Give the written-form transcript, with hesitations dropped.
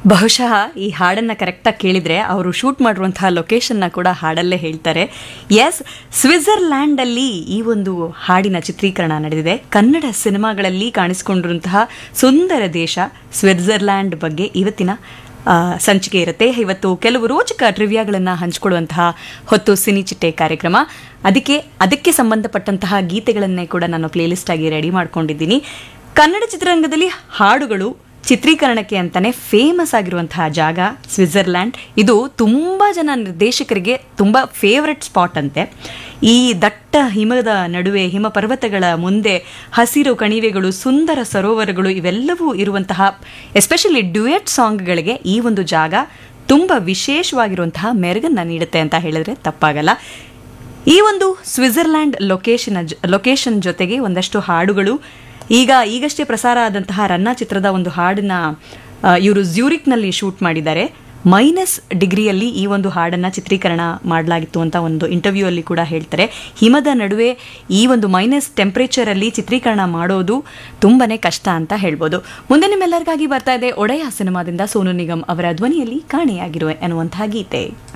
ಬಹುಶಃ ಈ ಹಾಡನ್ನು ಕರೆಕ್ಟಾಗಿ ಕೇಳಿದರೆ ಅವರು ಶೂಟ್ ಮಾಡಿರುವಂತಹ ಲೊಕೇಶನ್ನ ಕೂಡ ಹಾಡಲ್ಲೇ ಹೇಳ್ತಾರೆ. ಎಸ್, ಸ್ವಿಟ್ಜರ್ಲ್ಯಾಂಡಲ್ಲಿ ಈ ಒಂದು ಹಾಡಿನ ಚಿತ್ರೀಕರಣ ನಡೆದಿದೆ. ಕನ್ನಡ ಸಿನಿಮಾಗಳಲ್ಲಿ ಕಾಣಿಸಿಕೊಂಡಿರುವಂತಹ ಸುಂದರ ದೇಶ ಸ್ವಿಟ್ಜರ್ಲ್ಯಾಂಡ್ ಬಗ್ಗೆ ಇವತ್ತಿನ ಸಂಚಿಕೆ ಇರುತ್ತೆ. ಇವತ್ತು ಕೆಲವು ರೋಚಕ ಟ್ರಿವಿಯಾಗಳನ್ನು ಹಂಚಿಕೊಳ್ಳುವಂತಹ ಹೊತ್ತು ಸಿನಿಚಿಟ್ಟೆ ಕಾರ್ಯಕ್ರಮ. ಅದಕ್ಕೆ ಸಂಬಂಧಪಟ್ಟಂತಹ ಗೀತೆಗಳನ್ನೇ ಕೂಡ ನಾನು ಪ್ಲೇಲಿಸ್ಟ್ ಆಗಿ ರೆಡಿ ಮಾಡ್ಕೊಂಡಿದ್ದೀನಿ. ಕನ್ನಡ ಚಿತ್ರರಂಗದಲ್ಲಿ ಹಾಡುಗಳು ಚಿತ್ರೀಕರಣಕ್ಕೆ ಅಂತಾನೆ ಫೇಮಸ್ ಆಗಿರುವಂತಹ ಜಾಗ ಸ್ವಿಟ್ಜರ್ಲ್ಯಾಂಡ್. ಇದು ತುಂಬ ಜನ ನಿರ್ದೇಶಕರಿಗೆ ತುಂಬ ಫೇವ್ರೆಟ್ ಸ್ಪಾಟ್ ಅಂತೆ. ಈ ದಟ್ಟ ಹಿಮದ ನಡುವೆ, ಹಿಮ ಪರ್ವತಗಳ ಮುಂದೆ ಹಸಿರು ಕಣಿವೆಗಳು, ಸುಂದರ ಸರೋವರಗಳು ಇವೆಲ್ಲವೂ ಇರುವಂತಹ ಎಸ್ಪೆಷಲಿ ಡ್ಯುಯೆಟ್ ಸಾಂಗ್ಗಳಿಗೆ ಈ ಒಂದು ಜಾಗ ತುಂಬ ವಿಶೇಷವಾಗಿರುವಂತಹ ಮೆರುಗನ್ನು ನೀಡುತ್ತೆ ಅಂತ ಹೇಳಿದ್ರೆ ತಪ್ಪಾಗಲ್ಲ. ಈ ಒಂದು ಸ್ವಿಟ್ಜರ್ಲ್ಯಾಂಡ್ ಲೊಕೇಶನ್ ಜೊತೆಗೆ ಒಂದಷ್ಟು ಹಾಡುಗಳು ಈಗಷ್ಟೇ ಪ್ರಸಾರ ಆದಂತಹ ರನ್ನ ಚಿತ್ರದ ಒಂದು ಹಾಡನ್ನ ಇವರು ಜ್ಯೂರಿಕ್ನಲ್ಲಿ ಶೂಟ್ ಮಾಡಿದ್ದಾರೆ. -ಡಿಗ್ರಿಯಲ್ಲಿ ಈ ಒಂದು ಹಾಡನ್ನು ಚಿತ್ರೀಕರಣ ಮಾಡಲಾಗಿತ್ತು ಅಂತ ಒಂದು ಇಂಟರ್ವ್ಯೂ ಅಲ್ಲಿ ಕೂಡ ಹೇಳ್ತಾರೆ. ಹಿಮದ ನಡುವೆ ಈ ಒಂದು -ಟೆಂಪರೇಚರಲ್ಲಿ ಚಿತ್ರೀಕರಣ ಮಾಡೋದು ತುಂಬಾನೇ ಕಷ್ಟ ಅಂತ ಹೇಳ್ಬೋದು. ಮುಂದೆ ನಿಮ್ಮೆಲ್ಲರಿಗಾಗಿ ಬರ್ತಾ ಇದೆ ಒಡೆಯ ಸಿನಿಮಾದಿಂದ ಸೋನು ನಿಗಮ್ ಅವರ ಧ್ವನಿಯಲ್ಲಿ ಕಾಣೆಯಾಗಿರುವೆ ಎನ್ನುವಂತಹ ಗೀತೆ.